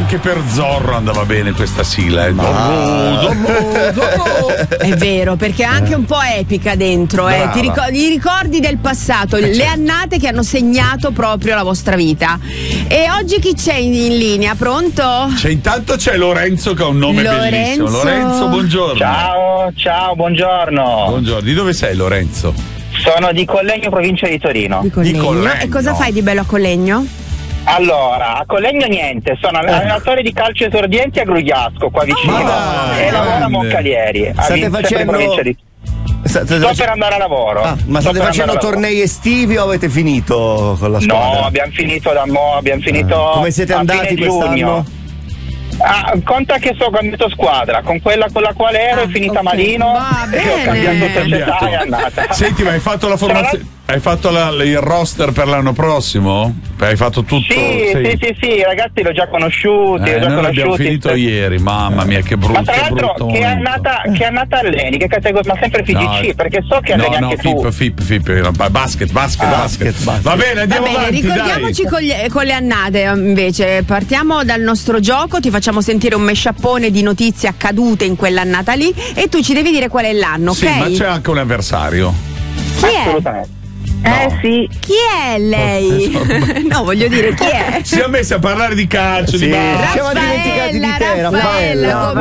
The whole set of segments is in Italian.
anche per Zorro andava bene questa sigla. È vero, perché è anche un po' epica dentro. I ricordi del passato, le annate che hanno segnato proprio la vostra vita. E oggi chi c'è in linea? Pronto? Intanto c'è Lorenzo che ha un nome bellissimo. Lorenzo, buongiorno. Ciao, buongiorno. Buongiorno, di dove sei Lorenzo? Sono di Collegno, provincia di Torino. Di Collegno. E cosa fai di bello a Collegno? Allora, a Collegno niente, sono allenatore di calcio esordienti a Grugliasco, qua vicino, e lavoro a Moncalieri. State facendo... Sto per andare a lavoro. Ma state facendo tornei estivi o avete finito con la squadra? No, abbiamo finito come siete andati quest'anno? Conta che so cambiato squadra, con quella con la quale ero è finita malino e ho cambiato società e è andata. Senti, ma hai fatto la formazione? Hai fatto il roster per l'anno prossimo? Hai fatto tutto? Sì, i ragazzi l'ho già conosciuti. Abbiamo finito ieri, mamma mia, che brutto. Ma tra l'altro, che annata alleni? Che categoria? Ma sempre FGC, perché so che alleni anche tu. FIP, basket. Va bene, andiamo avanti. Ricordiamoci con le annate invece. Partiamo dal nostro gioco, ti facciamo sentire un mesciappone di notizie accadute in quell'annata lì e tu ci devi dire qual è l'anno, sì, ok? Ma c'è anche un avversario. Chi è? Assolutamente. No. Sì. Chi è lei? No, voglio dire, chi è? Si è messa a parlare di calcio, di basket. Siamo dimenticati di te, Raffaella.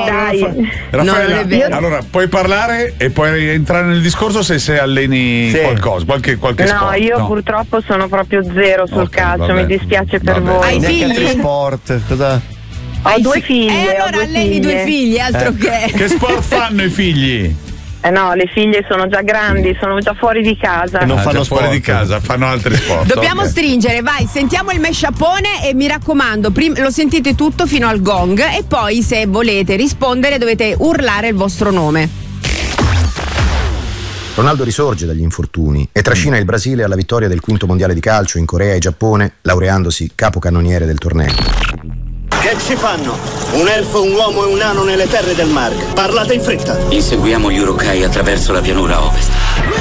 Raffaella, allora puoi parlare e puoi entrare nel discorso se alleni qualcosa, qualche sport. No, io purtroppo sono proprio zero sul calcio, mi dispiace per voi. Hai figli? Altri sport, cosa? Ho due figli. Allora alleni due figli, altro che. Che sport fanno i figli? No, le figlie sono già grandi, sono già fuori di casa. E non fanno fuori di casa, fanno altri sport. Dobbiamo stringere, vai, sentiamo il mesciappone e mi raccomando, lo sentite tutto fino al gong e poi se volete rispondere dovete urlare il vostro nome. Ronaldo risorge dagli infortuni e trascina il Brasile alla vittoria del quinto mondiale di calcio in Corea e Giappone, laureandosi capocannoniere del torneo. Che ci fanno? Un elfo, un uomo e un nano nelle terre del mare. Parlate in fretta. Inseguiamo gli Urukai attraverso la pianura ovest.